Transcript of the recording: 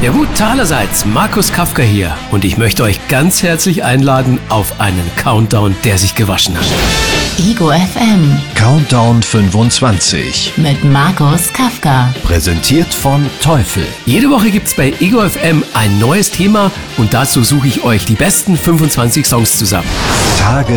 Ja gut, allerseits, Markus Kafka hier und ich möchte euch ganz herzlich einladen auf einen Countdown, der sich gewaschen hat. Ego FM Countdown 25 mit Markus Kafka. präsentiert von Teufel. Jede Woche gibt's bei Ego FM ein neues Thema und dazu suche ich euch die besten 25 Songs zusammen. Tage